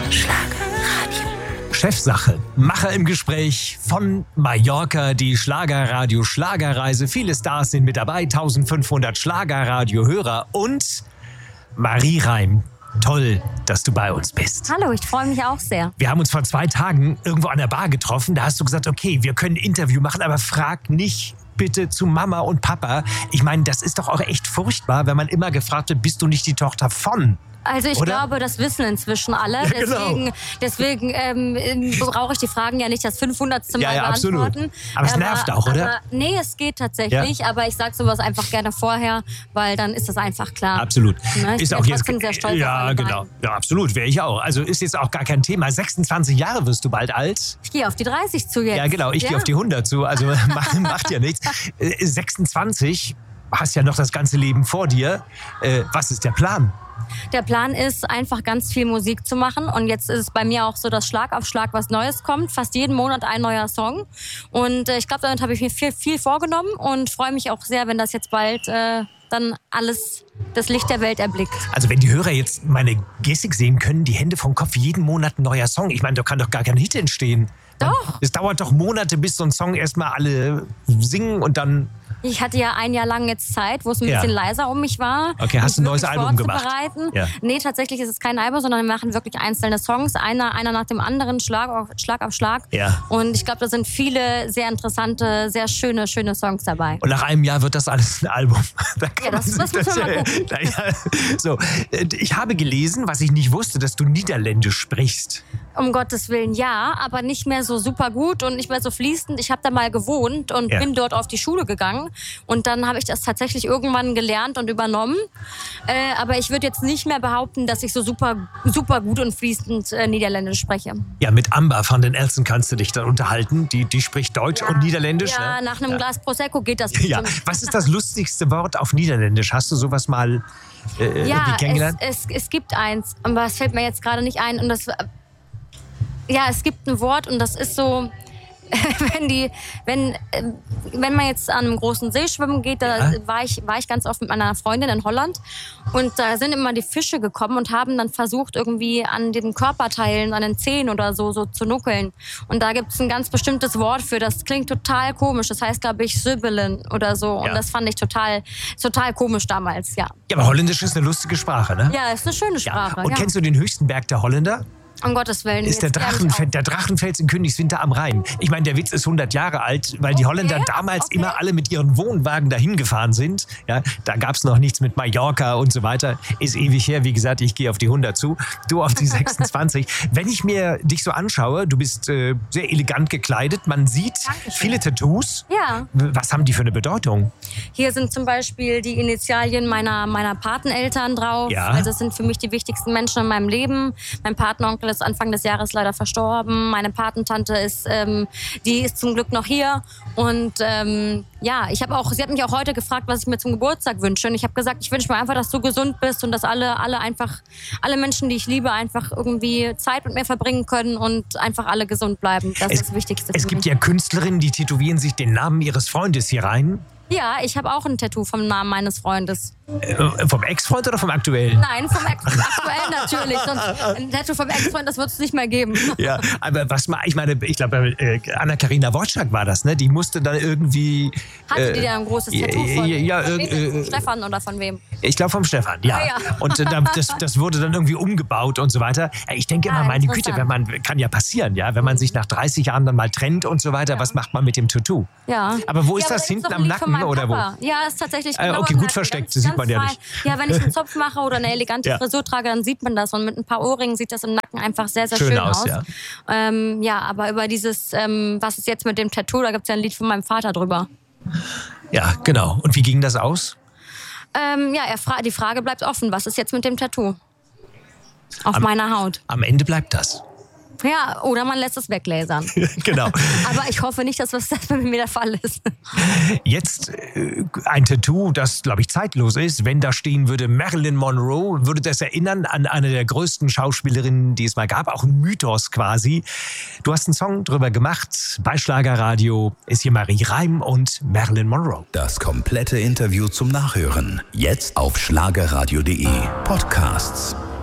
Schlagerradio. Chefsache. Macher im Gespräch von Mallorca, die Schlagerradio Schlagerreise. Viele Stars sind mit dabei, 1500 Schlagerradio-Hörer und Marie Reim. Toll, dass du bei uns bist. Hallo, ich freue mich auch sehr. Wir haben uns vor 2 Tagen irgendwo an der Bar getroffen. Da hast du gesagt, okay, wir können ein Interview machen, aber frag nicht bitte zu Mama und Papa. Ich meine, das ist doch auch echt furchtbar, wenn man immer gefragt wird, bist du nicht die Tochter von? Also ich glaube, das wissen inzwischen alle. Ja, genau. Deswegen brauche ich die Fragen ja nicht das 500. Mal beantworten. Absolut. Aber es nervt auch, oder? Nee, es geht tatsächlich. Ja. Aber ich sage sowas einfach gerne vorher, weil dann ist das einfach klar. Absolut. Ne? Ich bin trotzdem sehr stolz auf alle genau. beiden. Ja, absolut. Wäre ich auch. Also ist jetzt auch gar kein Thema. 26 Jahre wirst du bald alt. Ich gehe auf die 30 zu jetzt. Ja, genau. Ich gehe auf die 100 zu. Also macht ja nichts. 26, hast ja noch das ganze Leben vor dir. Was ist der Plan? Der Plan ist, einfach ganz viel Musik zu machen. Und jetzt ist es bei mir auch so, dass Schlag auf Schlag was Neues kommt. Fast jeden Monat ein neuer Song. Und ich glaube, damit habe ich mir viel vorgenommen und freue mich auch sehr, wenn das jetzt bald dann alles das Licht der Welt erblickt. Also wenn die Hörer jetzt meine Gestik sehen können, die Hände vom Kopf, jeden Monat ein neuer Song. Ich meine, da kann doch gar kein Hit entstehen. Doch. Es dauert doch Monate, bis so ein Song erstmal alle singen und dann... Ich hatte ja ein Jahr lang jetzt Zeit, wo es ein bisschen leiser um mich war. Okay, hast du ein neues Album gemacht? Ja. Nee, tatsächlich ist es kein Album, sondern wir machen wirklich einzelne Songs. Einer nach dem anderen, Schlag auf Schlag. Ja. Und ich glaube, da sind viele sehr interessante, sehr schöne Songs dabei. Und nach einem Jahr wird das alles ein Album. Das muss man mal gucken. So, ich habe gelesen, was ich nicht wusste, dass du Niederländisch sprichst. Um Gottes Willen, ja, aber nicht mehr so super gut und nicht mehr so fließend. Ich habe da mal gewohnt und bin dort auf die Schule gegangen. Und dann habe ich das tatsächlich irgendwann gelernt und übernommen. Aber ich würde jetzt nicht mehr behaupten, dass ich so super gut und fließend Niederländisch spreche. Ja, mit Amber van den Elsen kannst du dich dann unterhalten. Die spricht Deutsch und Niederländisch. Ja, nach einem Glas Prosecco geht das bestimmt. Ja. Was ist das lustigste Wort auf Niederländisch? Hast du sowas mal kennengelernt? Es gibt eins, aber es fällt mir jetzt gerade nicht ein. Und das... Ja, es gibt ein Wort und das ist so, wenn man jetzt an einem großen See schwimmen geht, da war ich ganz oft mit meiner Freundin in Holland und da sind immer die Fische gekommen und haben dann versucht, irgendwie an den Körperteilen, an den Zähnen oder so zu nuckeln. Und da gibt es ein ganz bestimmtes Wort für, das klingt total komisch. Das heißt, glaube ich, Sübbelen oder so. Und das fand ich total komisch damals, ja. Ja, aber Holländisch ist eine lustige Sprache, ne? Ja, ist eine schöne Sprache. Ja. Und kennst du den höchsten Berg der Holländer? Um Gottes Willen. Ist der Drachenfels in Königswinter am Rhein. Ich meine, der Witz ist 100 Jahre alt, weil die Holländer damals immer alle mit ihren Wohnwagen dahin gefahren sind. Ja, da gab es noch nichts mit Mallorca und so weiter. Ist ewig her. Wie gesagt, ich gehe auf die 100 zu, du auf die 26. Wenn ich mir dich so anschaue, du bist sehr elegant gekleidet. Man sieht viele Tattoos. Ja. Was haben die für eine Bedeutung? Hier sind zum Beispiel die Initialien meiner Pateneltern drauf. Ja. Also es sind für mich die wichtigsten Menschen in meinem Leben. Mein Patenonkel ist Anfang des Jahres leider verstorben. Meine Patentante die ist zum Glück noch hier. Und sie hat mich auch heute gefragt, was ich mir zum Geburtstag wünsche. Und ich habe gesagt, ich wünsche mir einfach, dass du gesund bist und dass alle Menschen, die ich liebe, einfach irgendwie Zeit mit mir verbringen können und einfach alle gesund bleiben. Das ist das Wichtigste für mich. Es gibt ja Künstlerinnen, die tätowieren sich den Namen ihres Freundes hier rein. Ja, ich habe auch ein Tattoo vom Namen meines Freundes. Vom Ex-Freund oder vom aktuellen? Nein, vom aktuellen natürlich. Sonst ein Tattoo vom Ex-Freund, das wird es nicht mehr geben. Ja, aber ich glaube, Anna-Karina Wojcik war das, ne? Die musste dann irgendwie... Hatte die da ein großes Tattoo von Stefan oder von wem? Ich glaube vom Stefan, ja. Und das wurde dann irgendwie umgebaut und so weiter. Ich denke immer, meine Güte, kann ja passieren, ja? Wenn man sich nach 30 Jahren dann mal trennt und so weiter, was macht man mit dem Tattoo? Ja. Aber wo ist das? Hinten am Nacken oder wo? Ja, ist tatsächlich genau. Okay, gut versteckt, das sieht man ja nicht. Ja, wenn ich einen Zopf mache oder eine elegante Frisur trage, dann sieht man das. Und mit ein paar Ohrringen sieht das im Nacken einfach sehr, sehr schön aus. Ja. Aber über dieses, was ist jetzt mit dem Tattoo, da gibt es ja ein Lied von meinem Vater drüber. Ja, genau. Und wie ging das aus? Die Frage bleibt offen. Was ist jetzt mit dem Tattoo? Auf meiner Haut. Am Ende bleibt das. Ja, oder man lässt es weglasern. Genau. Aber ich hoffe nicht, dass das bei mir der Fall ist. Jetzt ein Tattoo, das, glaube ich, zeitlos ist. Wenn da stehen würde Marilyn Monroe, würde das erinnern an eine der größten Schauspielerinnen, die es mal gab. Auch ein Mythos quasi. Du hast einen Song drüber gemacht. Bei Schlagerradio ist hier Marie Reim und Marilyn Monroe. Das komplette Interview zum Nachhören. Jetzt auf schlagerradio.de. Podcasts.